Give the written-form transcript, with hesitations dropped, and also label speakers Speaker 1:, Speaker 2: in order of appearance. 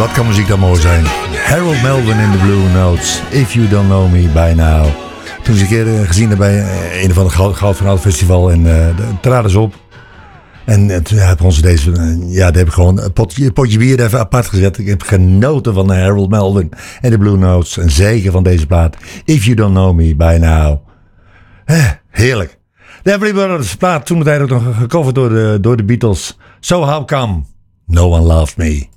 Speaker 1: Wat kan muziek dan mooi zijn? Harold Melvin in the Blue Notes. If You Don't Know Me By Now. Toen ze een keer gezien hebben bij een of ander Goud van Oud festival. En traden ze op. En toen hebben ons deze... daar heb ik gewoon een potje bier even apart gezet. Ik heb genoten van Harold Melvin en de Blue Notes. En zeker van deze plaat. If You Don't Know Me By Now. Heerlijk. De Everly Brothers plaat toen de tijd ook nog gecoverd door de Beatles. So How Come No One Loved Me.